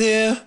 Yeah.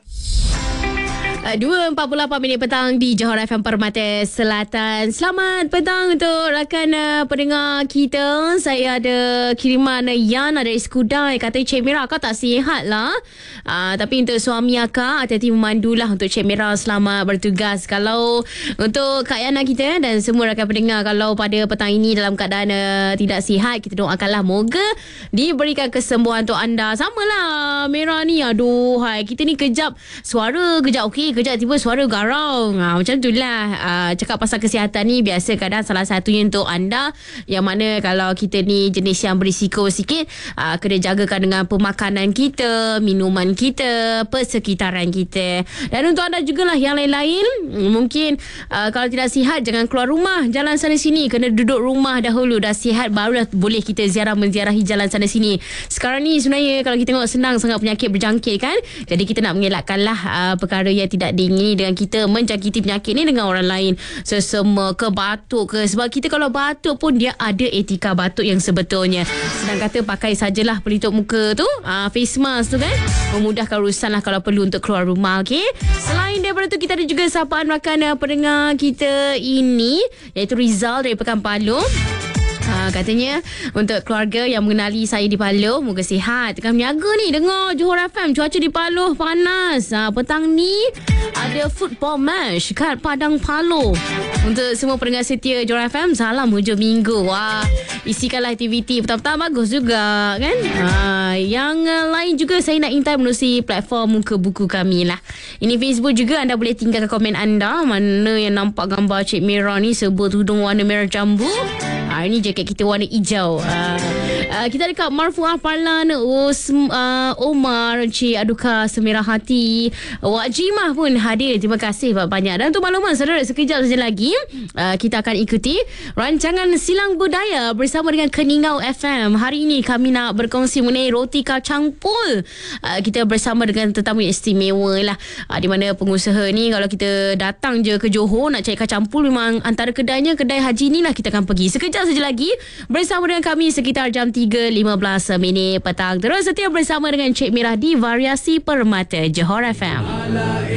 2.48 minit petang di Johor FM Permata Selatan. Selamat petang untuk rakan pendengar kita. Saya ada kiriman Yana dari Skudai. Kata Cik Mira, kau tak sihat lah. Tapi untuk suami akak, hati-hati memandulah untuk Cik Mira selama bertugas. Kalau untuk Kak Yana kita dan semua rakan pendengar, kalau pada petang ini dalam keadaan tidak sihat, kita doakanlah moga diberikan kesembuhan untuk anda. Samalah Mira ni, aduh hai, kita ni kejap suara, kejap okey, kejap tiba suara garang. Macam tu lah. Cakap pasal kesihatan ni biasa kadang salah satunya untuk anda yang mana kalau kita ni jenis yang berisiko sikit, kena jagakan dengan pemakanan kita, minuman kita, persekitaran kita. Dan untuk anda jugalah yang lain-lain, mungkin kalau tidak sihat jangan keluar rumah, jalan sana sini, kena duduk rumah dahulu. Dah sihat baru dah boleh kita menziarahi jalan sana sini. Sekarang ni sebenarnya kalau kita tengok senang sangat penyakit berjangkit kan. Jadi kita nak mengelakkanlah perkara yang tidak diingini dengan kita menjangkiti penyakit ni dengan orang lain. Sesama ke batuk ke, sebab kita kalau batuk pun dia ada etika batuk yang sebetulnya. Senang kata pakai sajalah pelitup muka tu, face mask tu kan, memudahkan urusan lah kalau perlu untuk keluar rumah. Okay? Selain daripada tu, kita ada juga sapaan rakan pendengar kita ini, iaitu Rizal dari Pekan Palu. Katanya untuk keluarga yang mengenali saya di Paluh, moga sihat. Tengah berniaga ni, dengar Johor FM, cuaca di Paluh panas. Petang ni ada football match kat Padang Paluh. Untuk semua pendengar setia Johor FM, salam hujung minggu. Isikanlah aktiviti petang-petang, bagus juga kan. Yang lain juga saya nak intai menerusi platform Muka Buku kami lah. Ini Facebook juga, anda boleh tinggalkan komen anda. Mana yang nampak gambar Cik Mira ni sebut tudung warna merah jambu. Ini jaket kita warna hijau. Kita dekat Marfuah Parlan, Omar, Cik Aduka Semerah Hati, Wak Jimah pun hadir. Terima kasih banyak. Dan untuk makluman saudara, sekejap saja lagi kita akan ikuti rancangan Silang Budaya bersama dengan Keningau FM. Hari ini kami nak berkongsi mengenai roti kacang pul. Kita bersama dengan tetamu istimewa lah, di mana pengusaha ni kalau kita datang je ke Johor nak cari kacang pul, memang antara kedainya kedai haji ni lah kita akan pergi. Sekejap saja lagi bersama dengan kami sekitar jam 3.15 minit petang. Terus setia bersama dengan Cik Mira di Variasi Permata Johor FM.